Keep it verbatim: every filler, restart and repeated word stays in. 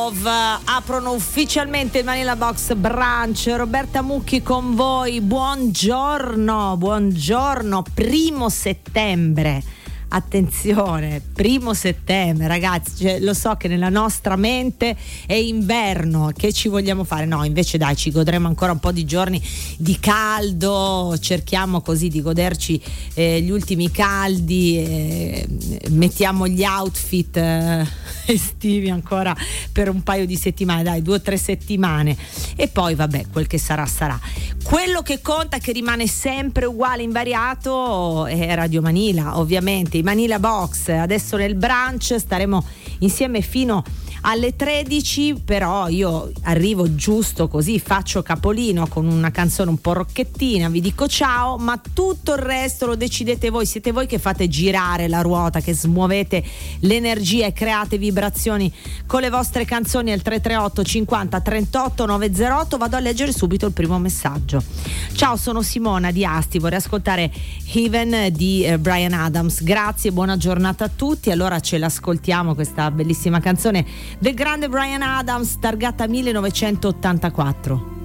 Aprono ufficialmente il Manila Box Brunch. Roberta Mucchi con voi. Buongiorno, buongiorno. Primo settembre. Attenzione, primo settembre, ragazzi, cioè, lo so che nella nostra mente è inverno, che ci vogliamo fare? No, invece dai, ci godremo ancora un po' di giorni di caldo, cerchiamo così di goderci eh, gli ultimi caldi, eh, mettiamo gli outfit eh, estivi ancora per un paio di settimane, dai, due o tre settimane, e poi vabbè, quel che sarà sarà. Quello che conta, che rimane sempre uguale, invariato, è Radio Manila, ovviamente. Manila Box, adesso nel brunch staremo insieme fino alle tredici, però io arrivo giusto così, faccio capolino con una canzone un po' rocchettina, vi dico ciao, ma tutto il resto lo decidete voi, siete voi che fate girare la ruota, che smuovete l'energia e create vibrazioni con le vostre canzoni al tre tre otto cinquanta trentotto novecentotto. Vado a leggere subito il primo messaggio. Ciao, sono Simona di Asti, vorrei ascoltare Heaven di eh, Bryan Adams, grazie, buona giornata a tutti. Allora ce l'ascoltiamo questa bellissima canzone del grande Bryan Adams, targata millenovecentottantaquattro.